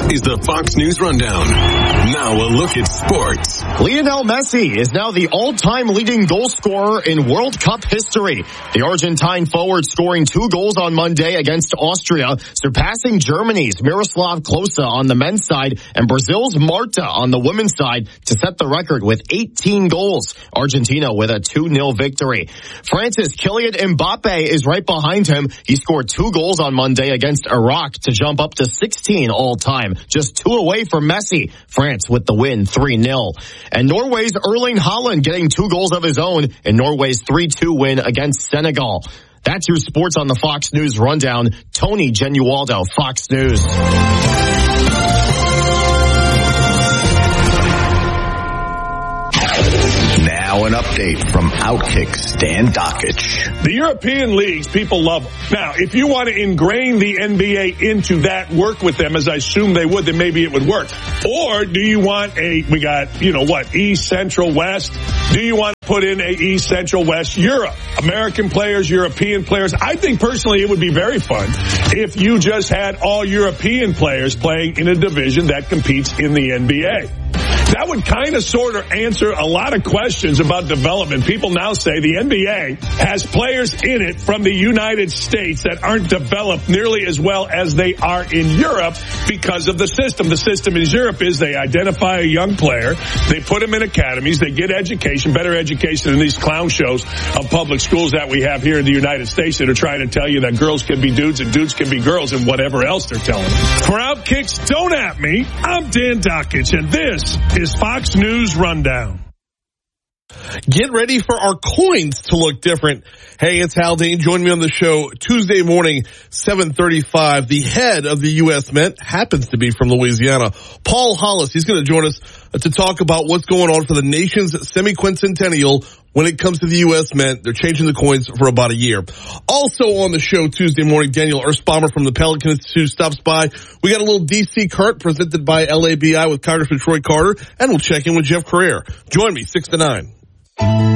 is the Fox News Rundown. Now a look at sports. Lionel Messi is now the all-time leading goal scorer in World Cup history. The Argentine forward scoring 2 goals on Monday against Austria, surpassing Germany's Miroslav Klose on the men's side and Brazil's Marta on the women's side to set the record with 18 goals. Argentina with a 2-0 victory. France's Kylian Mbappe is right behind him. He scored 2 goals on Monday against Iraq to jump up to 16 all-time, just 2 away from Messi. France with the win 3-0. And Norway's Erling Haaland getting 2 goals of his own in Norway's 3-2 win against Senegal. That's your sports on the Fox News Rundown. Tony Genualdo, Fox News. Now an update from Outkick's Dan Dakich. The European leagues, people love them. Now, if you want to ingrain the NBA into that, work with them, as I assume they would, then maybe it would work. Or do you want we got, East, Central, West? Do you want to put in a East, Central, West, Europe? American players, European players. I think personally it would be very fun if you just had all European players playing in a division that competes in the NBA. That would kind of sort of answer a lot of questions about development. People now say the NBA has players in it from the United States that aren't developed nearly as well as they are in Europe because of the system. The system in Europe is they identify a young player, they put him in academies, they get education, better education than these clown shows of public schools that we have here in the United States that are trying to tell you that girls can be dudes and dudes can be girls and whatever else they're telling you. For Outkick's Don't At Me, I'm Dan Dakich, and this is Fox News Rundown. Get ready for our coins to look different. Hey, it's Haldane. Join me on the show Tuesday morning, 7:35. The head of the U.S. Mint happens to be from Louisiana. Paul Hollis. He's going to join us to talk about what's going on for the nation's semi-quincentennial when it comes to the U.S. Mint. They're changing the coins for about a year. Also on the show Tuesday morning, Daniel Erspamer from the Pelican Institute stops by. We got a little D.C. Current presented by LABI with Congressman Troy Carter, and we'll check in with Jeff Carrere. Join me, 6 to 9.